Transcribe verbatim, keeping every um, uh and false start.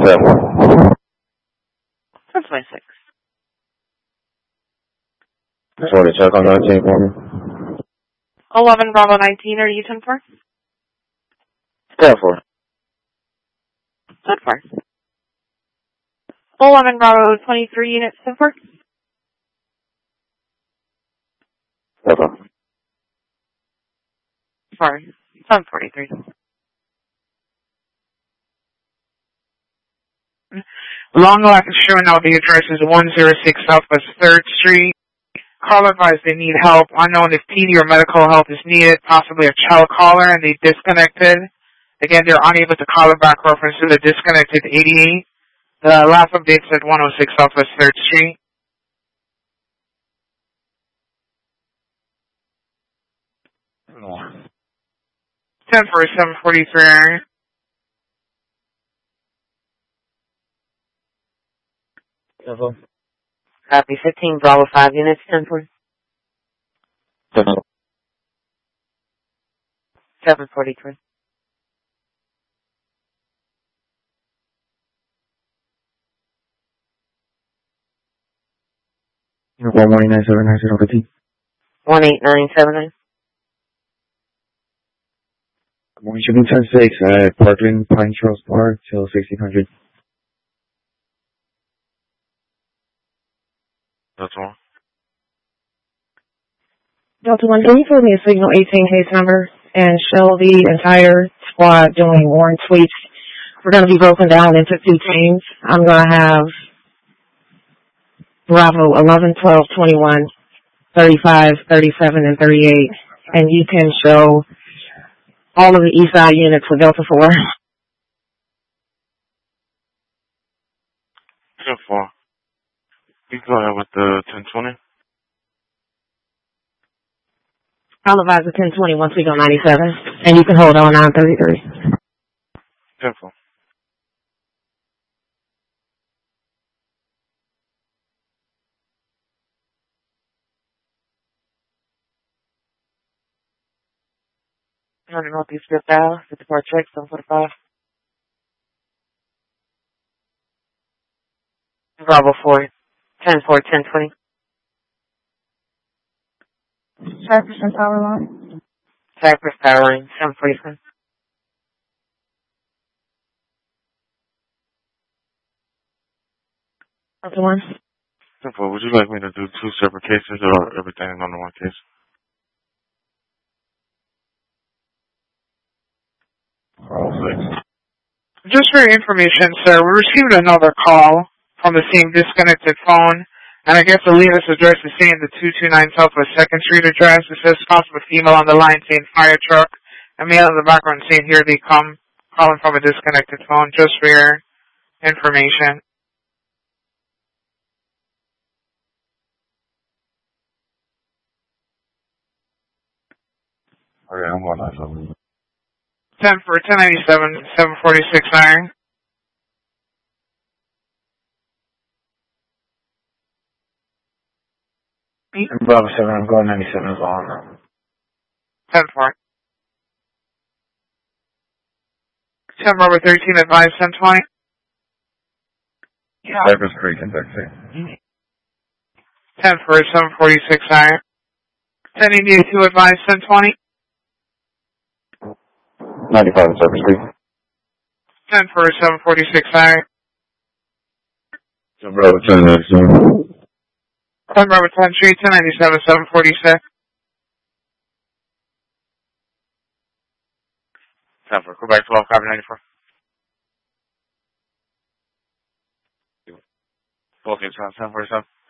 seven. ten twenty-six. Just want to check on nineteen for me. eleven Bravo nineteen, are you ten four? ten four. ten four. eleven Bravo twenty-three, units ten four. ten four. Sorry, seven forty-three. Long Life is showing out the address is one oh six Southwest third Street. Caller advised they need help. Unknown if P D or medical help is needed, possibly a child caller, and they disconnected. Again, they're unable to call back reference to the disconnected eighty-eight. The last update said one oh six Southwest third Street. ten for seven forty-three. Copy, fifteen Bravo five, units ten four. seven forty-three. one one nine seven nine zero fifteen. one eight nine seven nine. Morning shipping ten six at Parkland Pine Trails Park till sixteen hundred. That's all. Delta one, can you put me a signal eighteen case number and show the entire squad doing warrant sweeps? We're going to be broken down into two teams. I'm going to have Bravo eleven, twelve, twenty-one, thirty-five, thirty-seven, and thirty-eight. And you can show all of the east side units for Delta four. ten four. You go ahead with the ten twenty. I'll advise the ten twenty once we go ninety-seven. And you can hold on nine thirty-three. ten four. one hundred Northeast Fifth Ave, fifty-four Tricks, seven forty-five. Bravo four, ten four, ten twenty. Cypress and Power Line. Cypress Power Line, seven forty-five. Delta one. ten four. Would you like me to do two separate cases or everything on the one case? Just for your information, sir, we received another call from the same disconnected phone, and I guess the latest address is saying the two two nine Southwest second Street address. It says possible female on the line saying fire truck, and male in the background saying here they come, calling from a disconnected phone, just for your information. Okay, I'm going to something. ten for ten ninety-seven, seven forty-six iron. Bravo seven, I'm going ninety-seven as well. ten four. ten Bravo thirteen, advise ten twenty. Yeah. Cypress Creek and Texas. ten for seven forty-six iron. ten eighty-two, advise ten twenty. ninety-five in Cypress Creek. ten for seven forty-six iron. ten Bravo ten ninety-seven. ten Bravo ten Street, ten ninety-seven, seven forty-six. ten for Quebec twelve, copy ninety-four. Okay, ten forty-seven.